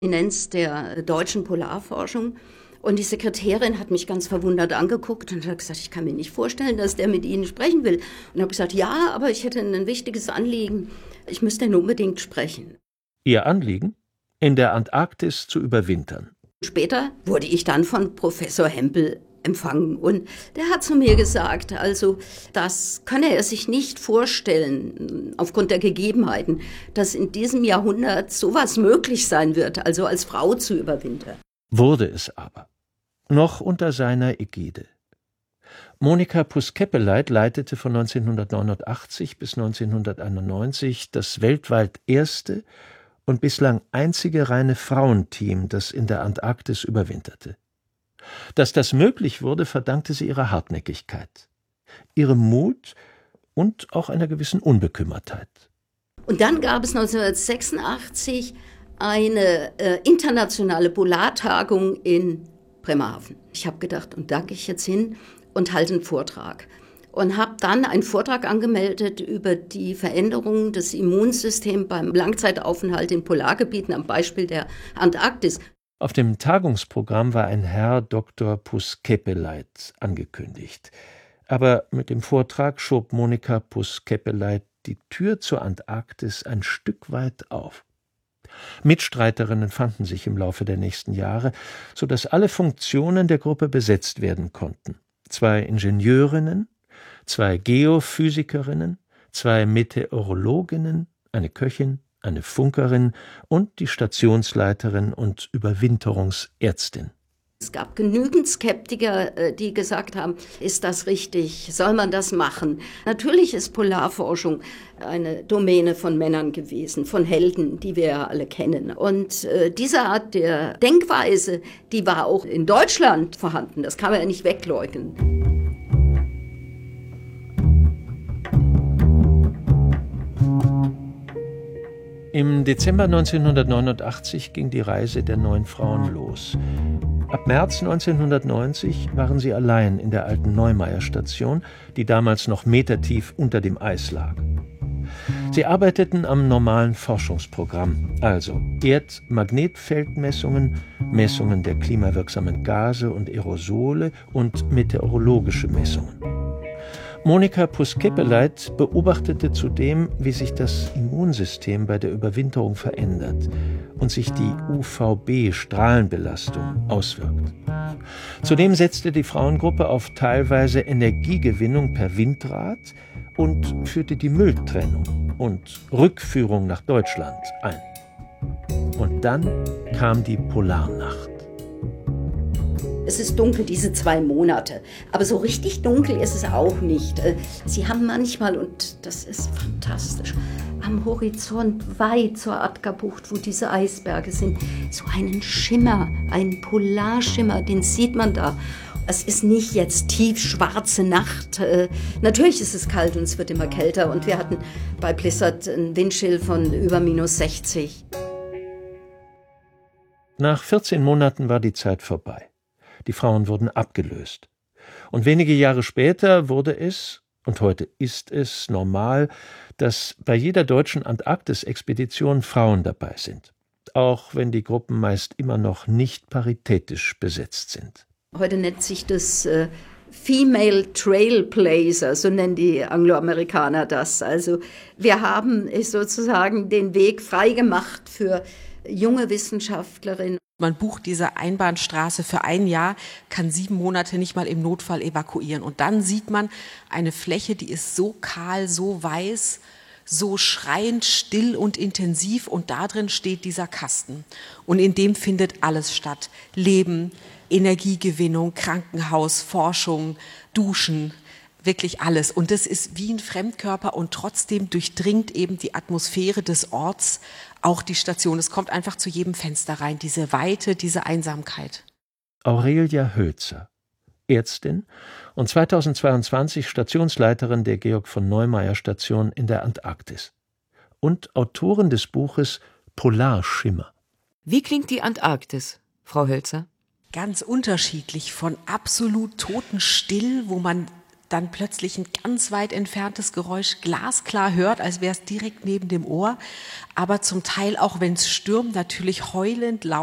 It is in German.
Eminenz der deutschen Polarforschung. Und die Sekretärin hat mich ganz verwundert angeguckt und hat gesagt, ich kann mir nicht vorstellen, dass der mit Ihnen sprechen will. Und ich habe gesagt, ja, aber ich hätte ein wichtiges Anliegen. Ich müsste ihn unbedingt sprechen. Ihr Anliegen? In der Antarktis zu überwintern. Später wurde ich dann von Professor Hempel empfangen und der hat zu mir gesagt, also das könne er sich nicht vorstellen, aufgrund der Gegebenheiten, dass in diesem Jahrhundert sowas möglich sein wird, also als Frau zu überwintern. Wurde es aber. Noch unter seiner Ägide. Monika Puss-Keppeleit leitete von 1989 bis 1991 das weltweit erste und bislang einzige reine Frauenteam, das in der Antarktis überwinterte. Dass das möglich wurde, verdankte sie ihrer Hartnäckigkeit, ihrem Mut und auch einer gewissen Unbekümmertheit. Und dann gab es 1986 eine internationale Polartagung in Bremerhaven. Ich habe gedacht, und da gehe ich jetzt hin und halte einen Vortrag. Und habe dann einen Vortrag angemeldet über die Veränderung des Immunsystems beim Langzeitaufenthalt in Polargebieten am Beispiel der Antarktis. Auf dem Tagungsprogramm war ein Herr Dr. Puss-Keppeleit angekündigt. Aber mit dem Vortrag schob Monika Puss-Keppeleit die Tür zur Antarktis ein Stück weit auf. Mitstreiterinnen fanden sich im Laufe der nächsten Jahre, sodass alle Funktionen der Gruppe besetzt werden konnten. 2 Ingenieurinnen, 2 Geophysikerinnen, 2 Meteorologinnen, eine Köchin, eine Funkerin und die Stationsleiterin und Überwinterungsärztin. Es gab genügend Skeptiker, die gesagt haben, ist das richtig, soll man das machen? Natürlich ist Polarforschung eine Domäne von Männern gewesen, von Helden, die wir ja alle kennen. Und diese Art der Denkweise, die war auch in Deutschland vorhanden, das kann man ja nicht wegleugnen. Im Dezember 1989 ging die Reise der 9 Frauen los. Ab März 1990 waren sie allein in der alten Neumeier-Station, die damals noch metertief unter dem Eis lag. Sie arbeiteten am normalen Forschungsprogramm, also Erdmagnetfeldmessungen, Messungen der klimawirksamen Gase und Aerosole und meteorologische Messungen. Monika Puss-Keppeleit beobachtete zudem, wie sich das Immunsystem bei der Überwinterung verändert und sich die UVB-Strahlenbelastung auswirkt. Zudem setzte die Frauengruppe auf teilweise Energiegewinnung per Windrad und führte die Mülltrennung und Rückführung nach Deutschland ein. Und dann kam die Polarnacht. Es ist dunkel, diese 2 Monate. Aber so richtig dunkel ist es auch nicht. Sie haben manchmal, und das ist fantastisch, am Horizont weit zur Atka-Bucht, wo diese Eisberge sind, so einen Schimmer, einen Polarschimmer, den sieht man da. Es ist nicht jetzt tiefschwarze Nacht. Natürlich ist es kalt und es wird immer kälter. Und wir hatten bei Blizzard einen Windchill von über -60. Nach 14 Monaten war die Zeit vorbei. Die Frauen wurden abgelöst. Und wenige Jahre später wurde es, und heute ist es, normal, dass bei jeder deutschen Antarktis-Expedition Frauen dabei sind. Auch wenn die Gruppen meist immer noch nicht paritätisch besetzt sind. Heute nennt sich das Female Trailblazer, so nennen die Angloamerikaner das. Also wir haben sozusagen den Weg freigemacht für junge Wissenschaftlerinnen. Man bucht diese Einbahnstraße für 1 Jahr, kann 7 Monate nicht mal im Notfall evakuieren. Und dann sieht man eine Fläche, die ist so kahl, so weiß, so schreiend still und intensiv. Und da drin steht dieser Kasten. Und in dem findet alles statt. Leben, Energiegewinnung, Krankenhaus, Forschung, Duschen, wirklich alles. Und das ist wie ein Fremdkörper und trotzdem durchdringt eben die Atmosphäre des Orts auch die Station. Es kommt einfach zu jedem Fenster rein, diese Weite, diese Einsamkeit. Aurelia Hölzer, Ärztin und 2022 Stationsleiterin der Georg von Neumeier Station in der Antarktis. Und Autorin des Buches Polarschimmer. Wie klingt die Antarktis, Frau Hölzer? Ganz unterschiedlich, von absolut totenstill, wo man dann plötzlich ein ganz weit entferntes Geräusch glasklar hört, als wäre es direkt neben dem Ohr. Aber zum Teil auch, wenn es stürmt, natürlich heulend laut.